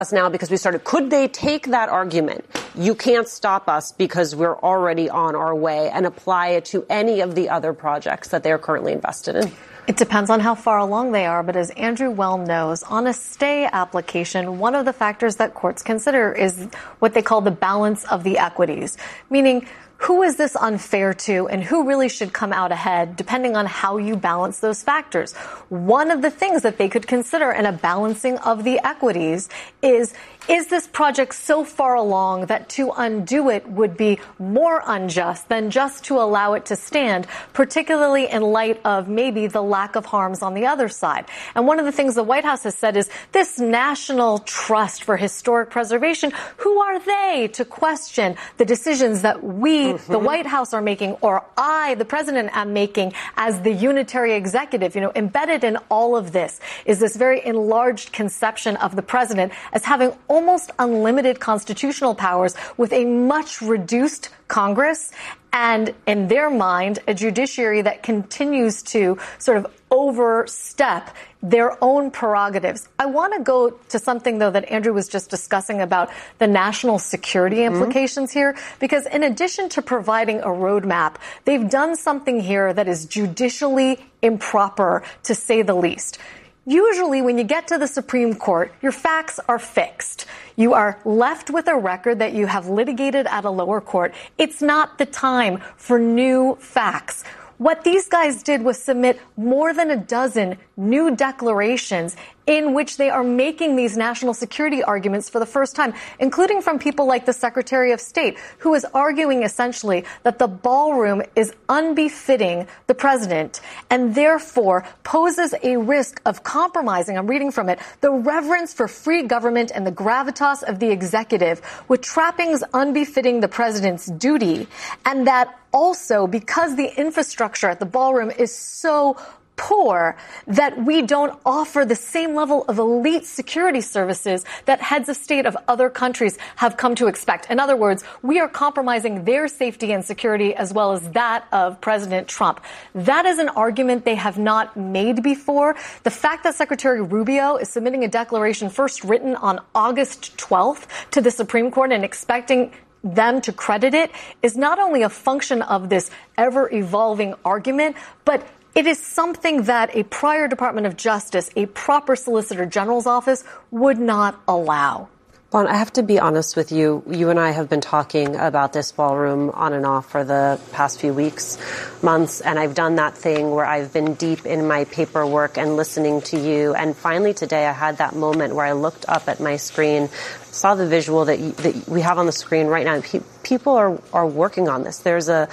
now because we started. Could they take that argument? You can't stop us because we're already on our way, and apply it to any of the other projects that they are currently invested in? It depends on how far along they are, but as Andrew well knows, on a stay application, one of the factors that courts consider is what they call the balance of the equities, meaning who is this unfair to and who really should come out ahead depending on how you balance those factors. One of the things that they could consider in a balancing of the equities is this project so far along that to undo it would be more unjust than just to allow it to stand, particularly in light of maybe the lack of harms on the other side? And one of the things the White House has said is this National Trust for Historic Preservation, who are they to question the decisions that we, the White House, are making, or I, the president, am making as the unitary executive? You know, embedded in all of this is this very enlarged conception of the president as having almost unlimited constitutional powers with a much reduced Congress and, in their mind, a judiciary that continues to sort of overstep their own prerogatives. I want to go to something, though, that Andrew was just discussing about the national security implications here, because in addition to providing a roadmap, they've done something here that is judicially improper, to say the least. Usually when you get to the Supreme Court, your facts are fixed. You are left with a record that you have litigated at a lower court. It's not the time for new facts. What these guys did was submit more than a dozen new declarations in which they are making these national security arguments for the first time, including from people like the Secretary of State, who is arguing essentially that the ballroom is unbefitting the president and therefore poses a risk of compromising, I'm reading from it, the reverence for free government and the gravitas of the executive with trappings unbefitting the president's duty, and that also, because the infrastructure at the ballroom is so poor, that we don't offer the same level of elite security services that heads of state of other countries have come to expect. In other words, we are compromising their safety and security as well as that of President Trump. That is an argument they have not made before. The fact that Secretary Rubio is submitting a declaration first written on August 12th to the Supreme Court and expecting them to credit it is not only a function of this ever-evolving argument, but it is something that a prior Department of Justice, a proper Solicitor General's office, would not allow. Bon, I have to be honest with you. You and I have been talking about this ballroom on and off for the past few weeks, months, and I've done that thing where I've been deep in my paperwork and listening to you. And finally today I had that moment where I looked up at my screen, saw the visual that we have on the screen right now. People are working on this. There's a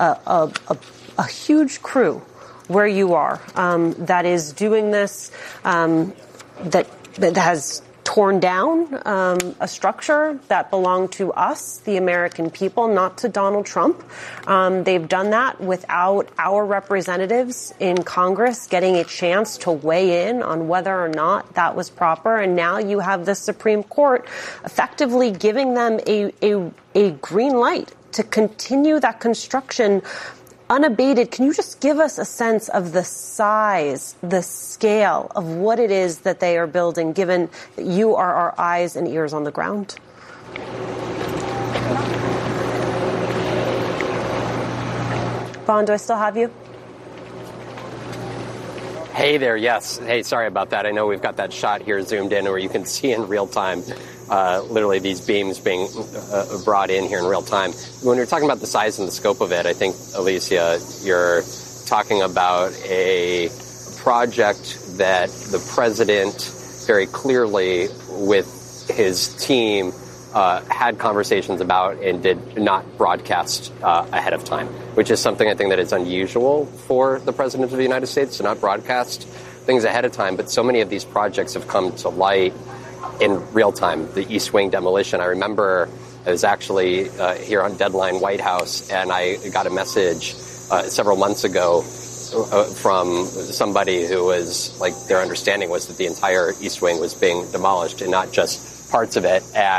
huge crew where you are that is doing this, that has torn down a structure that belonged to us, the American people, not to Donald Trump. They've done that without our representatives in Congress getting a chance to weigh in on whether or not that was proper. And now you have the Supreme Court effectively giving them a green light to continue that construction unabated. Can you just give us a sense of the size, the scale of what it is that they are building, given that you are our eyes and ears on the ground? Bon, do I still have you? Hey there, yes. Hey, sorry about that. I know we've got that shot here zoomed in where you can see in real time literally these beams being brought in here in real time. When you're talking about the size and the scope of it, I think, Alicia, you're talking about a project that the president very clearly with his team had conversations about and did not broadcast ahead of time, which is something I think that is unusual for the president of the United States to not broadcast things ahead of time. But so many of these projects have come to light in real time. The East Wing demolition, I remember I was actually here on Deadline White House, and I got a message several months ago from somebody who was like, their understanding was that the entire East Wing was being demolished and not just parts of it. And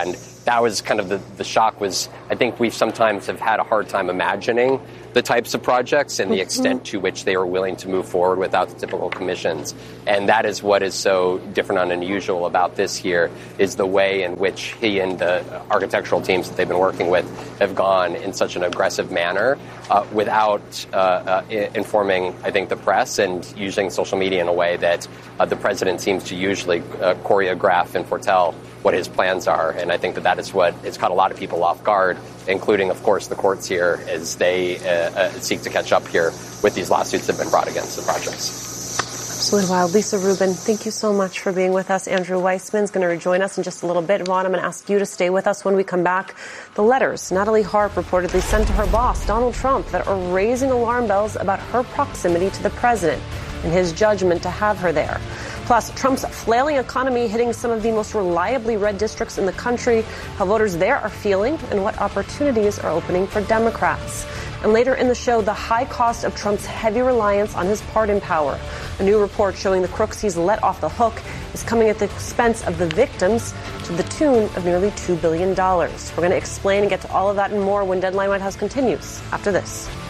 that was kind of the shock was, I think we sometimes have had a hard time imagining the types of projects and the extent to which they were willing to move forward without the typical commissions. And that is what is so different and unusual about this here, is the way in which he and the architectural teams that they've been working with have gone in such an aggressive manner without informing, I think, the press and using social media in a way that the president seems to usually choreograph and foretell what his plans are. And I think that is what it's caught a lot of people off guard, including, of course, the courts here as they seek to catch up here with these lawsuits that have been brought against the projects. Absolutely wild. Lisa Rubin, thank you so much for being with us. Andrew Weissman is going to rejoin us in just a little bit. Ron, I'm going to ask you to stay with us when we come back. The letters Natalie Harp reportedly sent to her boss, Donald Trump, that are raising alarm bells about her proximity to the president and his judgment to have her there. Plus, Trump's flailing economy hitting some of the most reliably red districts in the country, how voters there are feeling, and what opportunities are opening for Democrats. And later in the show, the high cost of Trump's heavy reliance on his pardon power. A new report showing the crooks he's let off the hook is coming at the expense of the victims to the tune of nearly $2 billion. We're going to explain and get to all of that and more when Deadline White House continues after this.